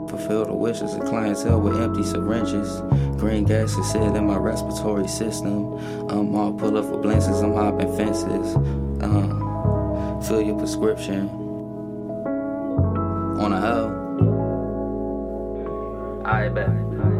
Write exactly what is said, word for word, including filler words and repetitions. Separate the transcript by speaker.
Speaker 1: fulfill the wishes of clientele with empty syringes. Green gas is sit in my respiratory system. Um, I'll pull up for blinces, I'm hopping fences. Uh, fill your prescription. On a hoe. I bet.